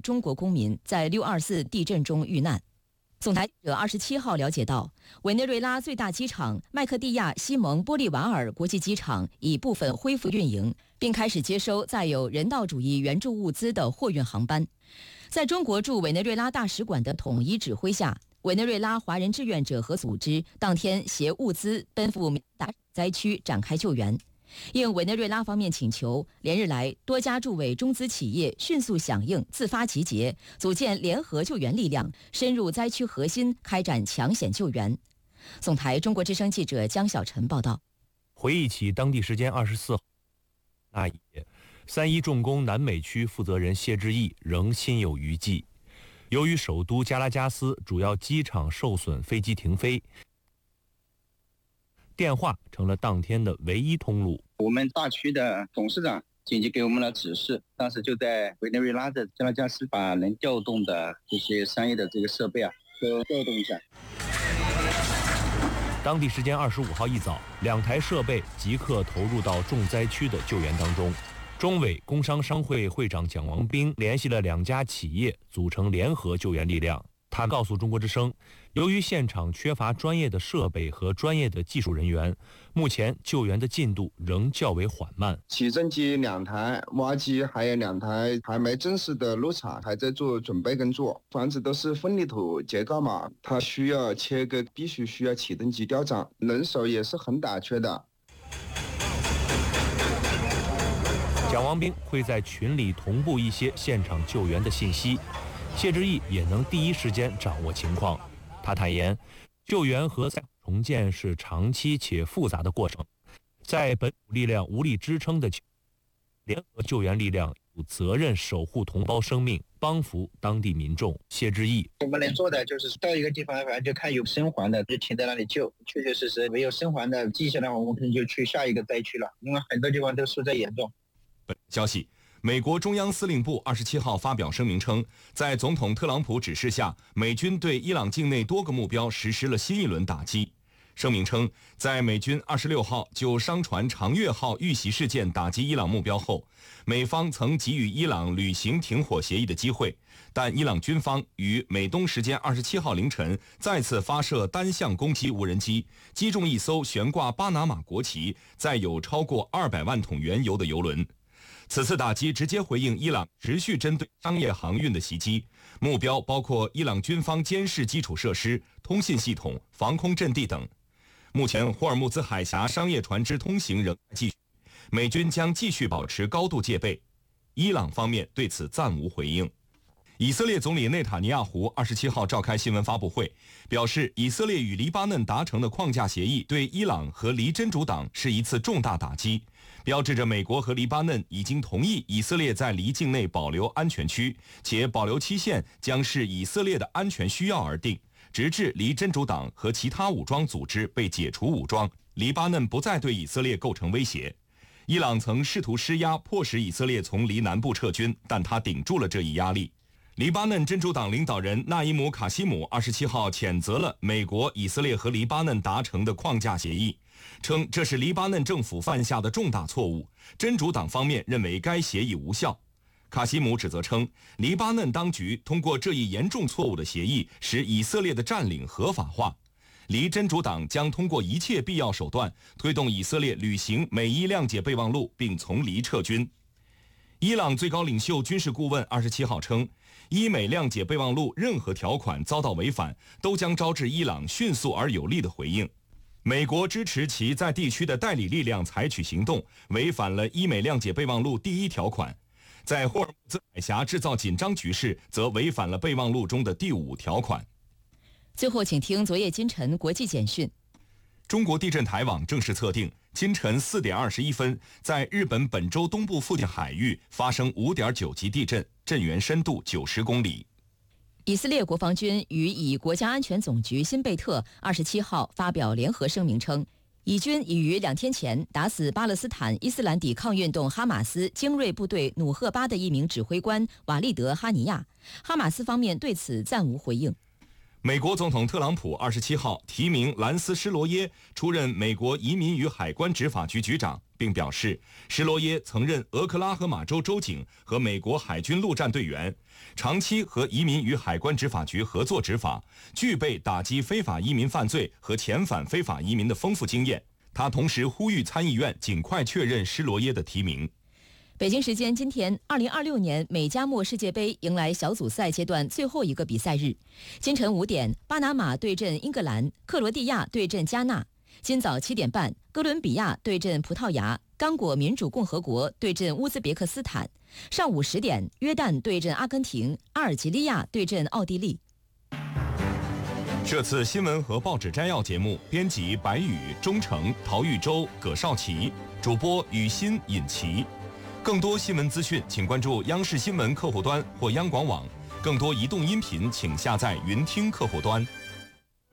中国公民在6.24地震中遇难。总台记者27号了解到，委内瑞拉最大机场麦克蒂亚西蒙波利瓦尔国际机场已部分恢复运营，并开始接收载有人道主义援助物资的货运航班。在中国驻委内瑞拉大使馆的统一指挥下，委内瑞拉华人志愿者和组织当天携物资奔赴大灾区展开救援。应委内瑞拉方面请求，连日来多家驻委中资企业迅速响应，自发集结，组建联合救援力量，深入灾区核心，开展抢险救援。总台中国之声记者江晓晨报道。 回忆起当地时间24号那一夜，3·1重工南美区负责人谢志毅仍心有余悸。由于首都加拉加斯主要机场受损，飞机停飞，电话成了当天的唯一通路。 我们大区的董事长紧急给我们了指示，当时就在委内瑞拉的加拉加斯把能调动的这些商业的这个设备都调动一下。 当地时间25号一早，2台设备即刻投入到重灾区的救援当中。中委工商商会会长蒋王兵联系了2家企业，组成联合救援力量。他告诉中国之声，由于现场缺乏专业的设备和专业的技术人员，目前救援的进度仍较为缓慢。 起重机2台，挖机还有2台，还没正式的入场，还在做准备工作。房子都是混凝土结构嘛，它需要切割，必须需要起重机吊装，人手也是很短缺的。 蒋王兵会在群里同步一些现场救援的信息，谢志毅也能第一时间掌握情况。他坦言，救援和重建是长期且复杂的过程，在本土力量无力支撑的情况下，联合救援力量有责任守护同胞生命，帮扶当地民众。谢志毅， 我们能做的就是到一个地方，反正就看有生还的就停在那里救，确确实实没有生还的迹象的话，我们可能就去下一个灾区了，因为很多地方都受灾严重。 消息，美国中央司令部27号发表声明称，在总统特朗普指示下，美军对伊朗境内多个目标实施了新一轮打击。声明称，在美军26号就商船长月号遇袭事件打击伊朗目标后，美方曾给予伊朗履行停火协议的机会，但伊朗军方于美东时间27号凌晨再次发射单向攻击无人机，击中一艘悬挂巴拿马国旗、载有超过200万桶原油的油轮。此次打击直接回应伊朗持续针对商业航运的袭击，目标包括伊朗军方监视基础设施、通信系统、防空阵地等。目前，霍尔木兹海峡商业船只通行仍在继续，美军将继续保持高度戒备。伊朗方面对此暂无回应。以色列总理内塔尼亚胡27号召开新闻发布会，表示以色列与黎巴嫩达成的框架协议对伊朗和黎真主党是一次重大打击，标志着美国和黎巴嫩已经同意以色列在黎境内保留安全区，且保留期限将视以色列的安全需要而定，直至黎真主党和其他武装组织被解除武装，黎巴嫩不再对以色列构成威胁。伊朗曾试图施压迫使以色列从黎南部撤军，但他顶住了这一压力。黎巴嫩真主党领导人纳伊姆·卡西姆27号谴责了美国、以色列和黎巴嫩达成的框架协议，称这是黎巴嫩政府犯下的重大错误。真主党方面认为该协议无效。卡西姆指责称，黎巴嫩当局通过这一严重错误的协议，使以色列的占领合法化。黎真主党将通过一切必要手段，推动以色列履行美伊谅解备忘录，并从黎撤军。伊朗最高领袖军事顾问27号称，伊美谅解备忘录任何条款遭到违反，都将招致伊朗迅速而有力的回应。美国支持其在地区的代理力量采取行动，违反了伊美谅解备忘录第1条款。在霍尔木兹海峡制造紧张局势，则违反了备忘录中的第5条款。 最后，请听昨夜今晨国际简讯。 中国地震台网正式测定，今晨4点21分，在日本本州东部附近海域发生5.9级地震，震源深度90公里。 以色列国防军与以国家安全总局辛贝特27号发表联合声明称，以军已于2天前打死巴勒斯坦伊斯兰抵抗运动哈马斯精锐部队努赫巴的一名指挥官瓦利德·哈尼亚。哈马斯方面对此暂无回应。 美国总统特朗普27号提名兰斯·施罗耶出任美国移民与海关执法局局长， 并表示施罗耶曾任俄克拉荷马州州警和美国海军陆战队员，长期和移民与海关执法局合作执法，具备打击非法移民犯罪和遣返非法移民的丰富经验。他同时呼吁参议院尽快确认施罗耶的提名。 北京时间今天，2026年美加墨世界杯迎来小组赛阶段最后一个比赛日。今晨5点，巴拿马对阵英格兰，克罗地亚对阵加纳；今早7点半，哥伦比亚对阵葡萄牙，刚果民主共和国对阵乌兹别克斯坦；上午10点，约旦对阵阿根廷，阿尔及利亚对阵奥地利。 这次新闻和报纸摘要节目，编辑白宇、钟诚、陶玉洲、葛少奇，主播雨欣、尹奇。更多新闻资讯，请关注央视新闻客户端或央广网。更多移动音频，请下载云听客户端。